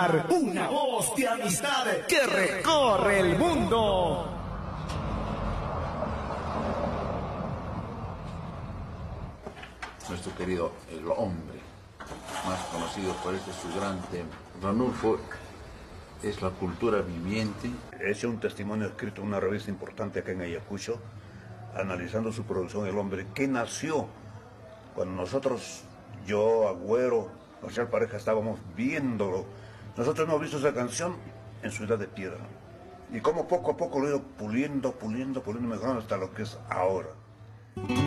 Mar, una voz de amistad que recorre el mundo. Nuestro querido El Hombre, más conocido por este su gran tema. Ranulfo es la cultura viviente. Es un testimonio escrito en una revista importante acá en Ayacucho, analizando su producción El Hombre, que nació cuando nosotros, yo, Agüero, Marcial Pareja, estábamos viéndolo. Nosotros hemos visto esa canción en Ciudad de Piedra. Y como poco a poco lo he ido puliendo, mejorando hasta lo que es ahora.